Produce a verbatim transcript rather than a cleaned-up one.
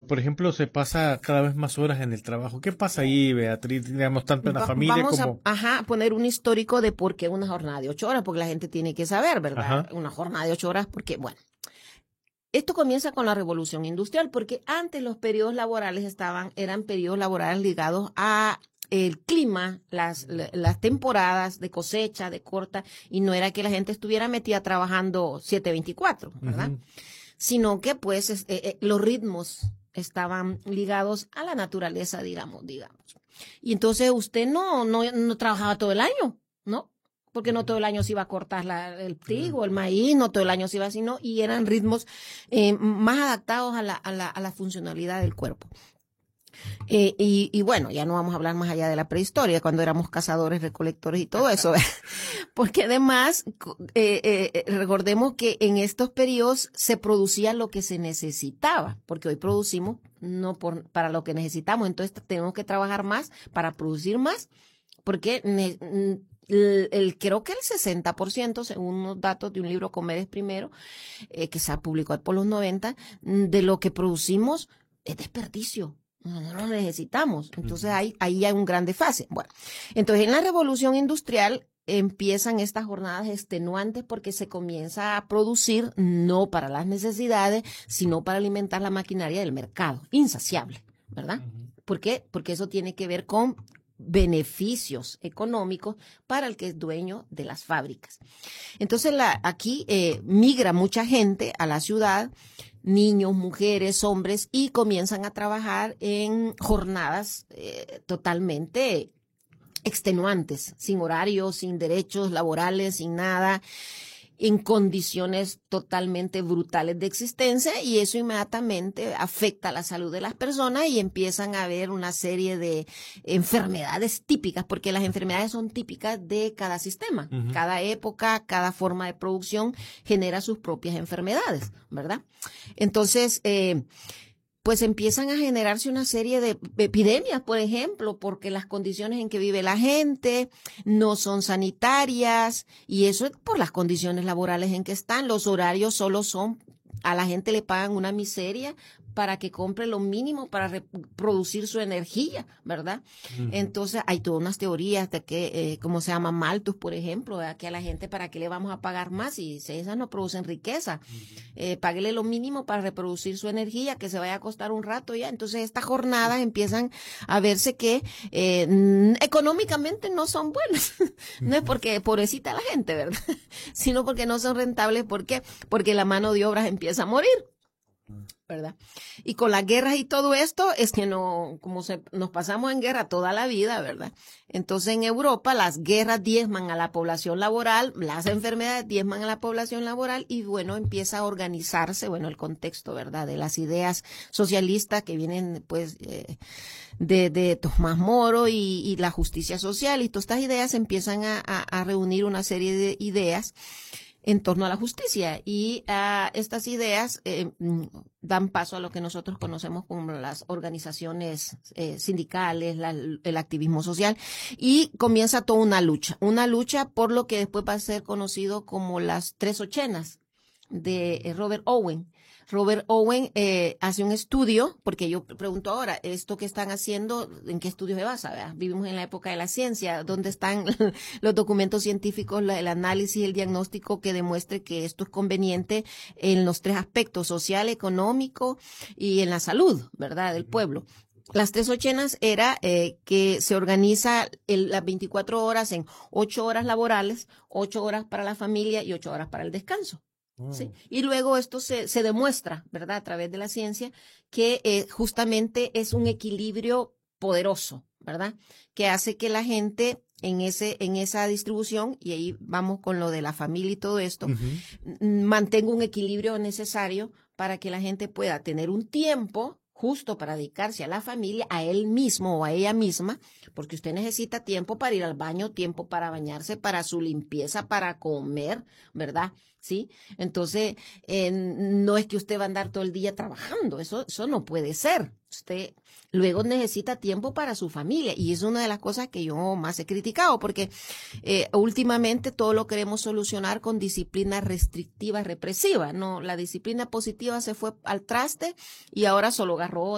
por ejemplo, se pasa cada vez más horas en el trabajo. ¿Qué pasa ahí, Beatriz? Digamos, tanto en la Va- familia Vamos como... a ajá, poner un histórico de por qué una jornada de ocho horas, porque la gente tiene que saber, ¿verdad? Ajá. Una jornada de ocho horas, porque, bueno, esto comienza con la revolución industrial, porque antes los periodos laborales estaban, eran periodos laborales ligados a el clima, las, la- las temporadas de cosecha, de corta, y no era que la gente estuviera metida trabajando siete veinticuatro, ¿verdad? Ujú. Sino que pues es- eh, eh, los ritmos estaban ligados a la naturaleza, digamos, digamos. Y entonces usted no, no, no trabajaba todo el año, ¿no? Porque no todo el año se iba a cortar la- el trigo, el maíz, no todo el año se iba así, ¿no? Y eran ritmos eh, más adaptados a la, a la, a la funcionalidad del cuerpo. Eh, y, y bueno, ya no vamos a hablar más allá de la prehistoria, cuando éramos cazadores, recolectores y todo eso. Porque además, co- eh, eh, eh, recordemos que en estos periodos se producía lo que se necesitaba, porque hoy producimos no por, para lo que necesitamos, entonces tenemos que trabajar más para producir más, porque ne- mm, el, el- creo que el sesenta por ciento, según unos datos de un libro Comer es Primero, eh, que se publicó por los noventa, mm, de lo que producimos es desperdicio. No, no lo necesitamos. Entonces Ujú. ahí, ahí hay un gran desfase. Bueno, entonces en la revolución industrial empiezan estas jornadas extenuantes porque se comienza a producir no para las necesidades, sino para alimentar la maquinaria del mercado, insaciable, ¿verdad? Ujú. ¿Por qué? Porque eso tiene que ver con beneficios económicos para el que es dueño de las fábricas. Entonces la, aquí eh, migra mucha gente a la ciudad, niños, mujeres, hombres, y comienzan a trabajar en jornadas eh, totalmente extenuantes, sin horarios, sin derechos laborales, sin nada, en condiciones totalmente brutales de existencia, y eso inmediatamente afecta la salud de las personas y empiezan a haber una serie de enfermedades típicas, porque las enfermedades son típicas de cada sistema. Ujú. Cada época, cada forma de producción genera sus propias enfermedades, ¿verdad? Entonces, eh, pues empiezan a generarse una serie de epidemias, por ejemplo, porque las condiciones en que vive la gente no son sanitarias, y eso es por las condiciones laborales en que están. Los horarios solo son, a la gente le pagan una miseria para que compre lo mínimo para reproducir su energía, ¿verdad? Ujú. Entonces hay todas unas teorías de que, eh, como se llama Malthus, por ejemplo, ¿verdad? Que a la gente, ¿para qué le vamos a pagar más si si esas no producen riqueza? Eh, páguele lo mínimo para reproducir su energía, que se vaya a costar un rato ya. Entonces estas jornadas empiezan a verse que eh, n- económicamente no son buenas. No es porque pobrecita la gente, ¿verdad? Sino porque no son rentables. ¿Por qué? Porque la mano de obra empieza a morir, ¿verdad? Y con las guerras y todo esto es que no, como se, nos pasamos en guerra toda la vida, ¿verdad? Entonces en Europa las guerras diezman a la población laboral, las enfermedades diezman a la población laboral, y bueno, empieza a organizarse, bueno, el contexto, ¿verdad? De las ideas socialistas que vienen pues eh, de, de Tomás Moro y, y la justicia social, y todas estas ideas empiezan a, a, a reunir una serie de ideas en torno a la justicia, y uh, estas ideas eh, dan paso a lo que nosotros conocemos como las organizaciones eh, sindicales, la, el activismo social, y comienza toda una lucha, una lucha por lo que después va a ser conocido como las tres ochenas de Robert Owen. Robert Owen eh, hace un estudio, porque yo pregunto ahora, ¿esto que están haciendo, en qué estudio se basa? ¿Verdad? Vivimos en la época de la ciencia, ¿dónde están los documentos científicos, el análisis, el diagnóstico que demuestre que esto es conveniente en los tres aspectos, social, económico y en la salud, ¿verdad?, del pueblo? Las tres ochenas era eh, que se organiza el, las veinticuatro horas en ocho horas laborales, ocho horas para la familia y ocho horas para el descanso. ¿Sí? Y luego esto se, se demuestra, ¿verdad?, a través de la ciencia, que eh, justamente es un equilibrio poderoso, ¿verdad?, que hace que la gente en ese en esa distribución, y ahí vamos con lo de la familia y todo esto, Ujú. mantenga un equilibrio necesario para que la gente pueda tener un tiempo justo para dedicarse a la familia, a él mismo o a ella misma, porque usted necesita tiempo para ir al baño, tiempo para bañarse, para su limpieza, para comer, ¿verdad? ¿Sí? Entonces, eh, no es que usted va a andar todo el día trabajando, eso, eso no puede ser. Usted luego necesita tiempo para su familia, y es una de las cosas que yo más he criticado, porque eh, últimamente todo lo queremos solucionar con disciplina restrictiva, represiva, ¿no? La disciplina positiva se fue al traste y ahora solo agarró